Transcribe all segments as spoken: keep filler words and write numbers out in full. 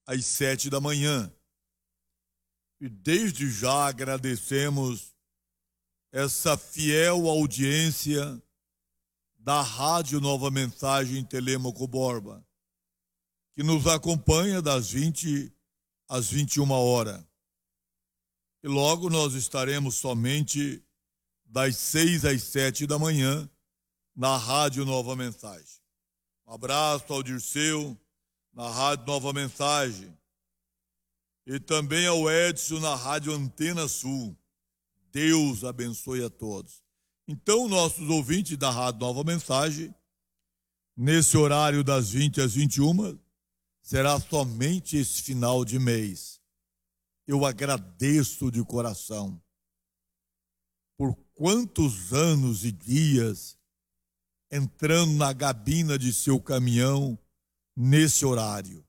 às sete da manhã. E desde já agradecemos essa fiel audiência da Rádio Nova Mensagem Telêmaco Borba, que nos acompanha das vinte às vinte e uma horas. E logo nós estaremos somente das seis às sete da manhã na Rádio Nova Mensagem. Um abraço ao Dirceu, na Rádio Nova Mensagem. E também ao Edson, na Rádio Antena Sul. Deus abençoe a todos. Então, nossos ouvintes da Rádio Nova Mensagem, nesse horário das vinte às vinte e uma, será somente esse final de mês. Eu agradeço de coração por quantos anos e dias entrando na gabina de seu caminhão nesse horário.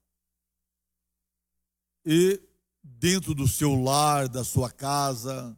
E dentro do seu lar, da sua casa,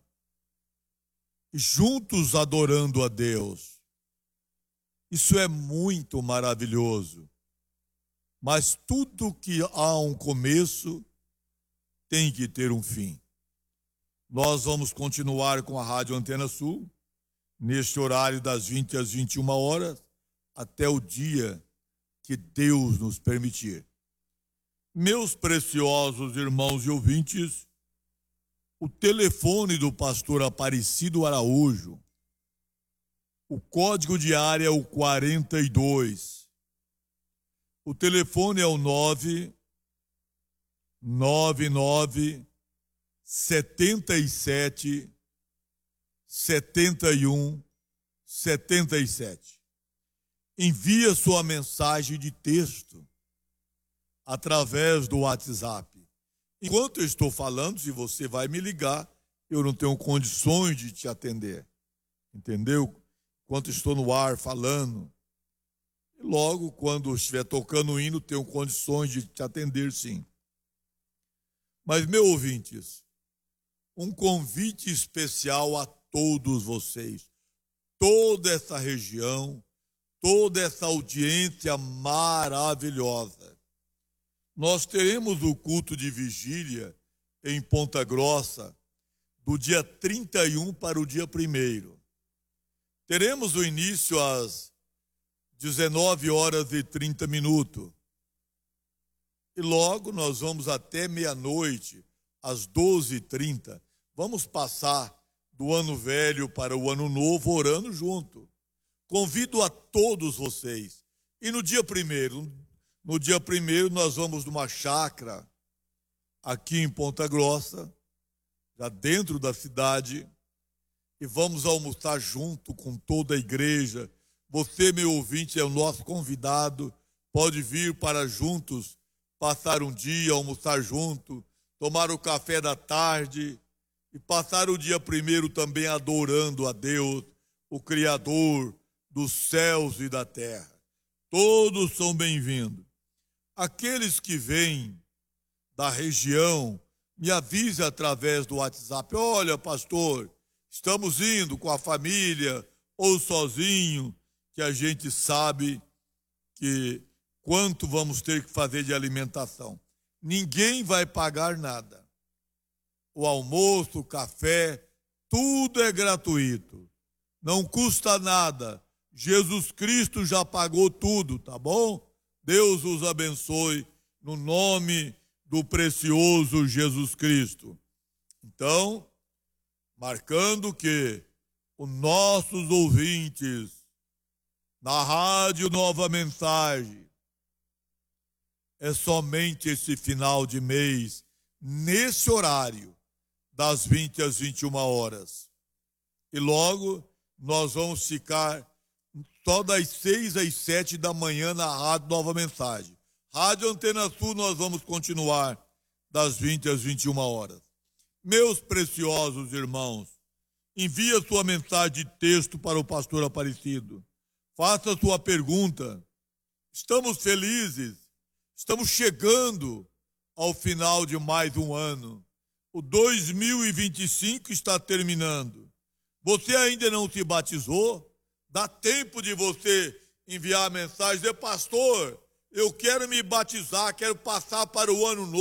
juntos adorando a Deus. Isso é muito maravilhoso. Mas tudo que há um começo tem que ter um fim. Nós vamos continuar com a Rádio Antena Sul, neste horário das vinte às vinte e uma horas, até o dia que Deus nos permitir. Meus preciosos irmãos e ouvintes, o telefone do pastor Aparecido Araújo, o código de área é o quarenta e dois. O telefone é o nove nove nove setenta e sete setenta e um setenta e sete. Envia sua mensagem de texto através do WhatsApp. Enquanto eu estou falando, se você vai me ligar, eu não tenho condições de te atender. Entendeu? Enquanto estou no ar falando. E logo, quando estiver tocando o hino, tenho condições de te atender, sim. Mas, meus ouvintes, um convite especial a todos vocês, toda essa região, toda essa audiência maravilhosa. Nós teremos o culto de vigília em Ponta Grossa, do dia trinta e um para o dia primeiro. Teremos o início às dezenove horas e trinta minutos. E logo nós vamos até meia-noite, às doze e trinta. Vamos passar do ano velho para o ano novo orando junto. Convido a todos vocês. E no dia primeiro, no dia primeiro nós vamos numa chácara aqui em Ponta Grossa, já dentro da cidade, e vamos almoçar junto com toda a igreja. Você, meu ouvinte, é o nosso convidado, pode vir para juntos passar um dia, almoçar junto, tomar o café da tarde e passar o dia primeiro também adorando a Deus, o Criador dos céus e da terra. Todos são bem-vindos. Aqueles que vêm da região, me avise através do WhatsApp. Olha, pastor, estamos indo com a família ou sozinho, que a gente sabe que quanto vamos ter que fazer de alimentação. Ninguém vai pagar nada. O almoço, o café, tudo é gratuito. Não custa nada. Jesus Cristo já pagou tudo, tá bom? Deus os abençoe no nome do precioso Jesus Cristo. Então, marcando que os nossos ouvintes na Rádio Nova Mensagem é somente esse final de mês, nesse horário, das vinte às vinte e uma horas. E logo nós vamos ficar só das seis às sete da manhã na Rádio Nova Mensagem. Rádio Antena Sul nós vamos continuar das vinte às vinte e uma horas. Meus preciosos irmãos, envie a sua mensagem de texto para o pastor Aparecido. Faça a sua pergunta. Estamos felizes, estamos chegando ao final de mais um ano. O dois mil e vinte e cinco está terminando. Você ainda não se batizou? Dá tempo de você enviar a mensagem, dizer, pastor, eu quero me batizar, quero passar para o ano novo.